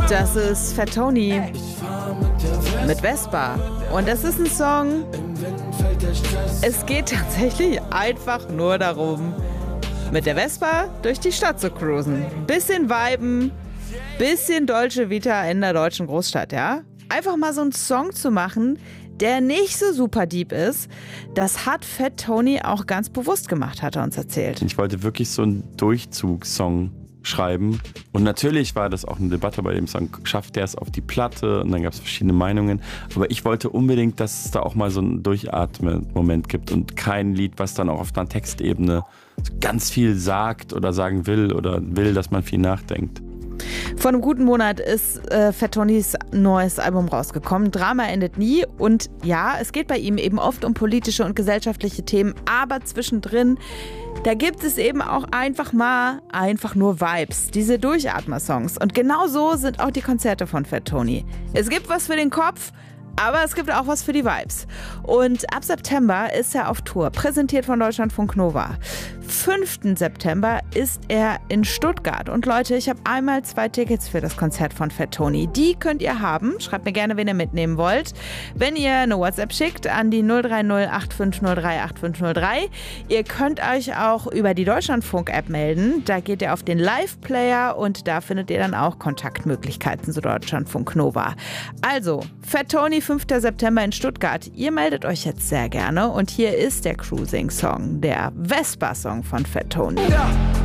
Das ist Fat Tony mit Vespa. Und das ist ein Song, es geht tatsächlich einfach nur darum, mit der Vespa durch die Stadt zu cruisen. Bisschen viben, bisschen Dolce Vita in der deutschen Großstadt, ja? Einfach mal so einen Song zu machen, der nicht so super deep ist, das hat Fat Tony auch ganz bewusst gemacht, hat er uns erzählt. Ich wollte wirklich so einen Durchzugssong schreiben. Und natürlich war das auch eine Debatte bei dem Song, schafft er es auf die Platte? Und dann gab es verschiedene Meinungen. Aber ich wollte unbedingt, dass es da auch mal so einen Durchatmen-Moment gibt und kein Lied, was dann auch auf einer Textebene ganz viel sagt oder sagen will oder will, dass man viel nachdenkt. Vor einem guten Monat ist Fat Tonys neues Album rausgekommen. Drama endet nie. Und ja, es geht bei ihm eben oft um politische und gesellschaftliche Themen. Aber zwischendrin, da gibt es eben auch einfach nur Vibes. Diese Durchatmer-Songs. Und genau so sind auch die Konzerte von Fat Tony. Es gibt was für den Kopf, aber es gibt auch was für die Vibes. Und ab September ist er auf Tour, präsentiert von Deutschlandfunk Nova. 5. September ist er in Stuttgart. Und Leute, ich habe einmal 2 Tickets für das Konzert von Fat Tony. Die könnt ihr haben. Schreibt mir gerne, wen ihr mitnehmen wollt. Wenn ihr eine WhatsApp schickt an die 030 8503 8503. Ihr könnt euch auch über die Deutschlandfunk-App melden. Da geht ihr auf den Live-Player und da findet ihr dann auch Kontaktmöglichkeiten zu Deutschlandfunk Nova. Also, Fat Tony, 5. September in Stuttgart. Ihr meldet euch jetzt sehr gerne. Und hier ist der Cruising-Song, der Vespa-Song von Fat Tony. Ja.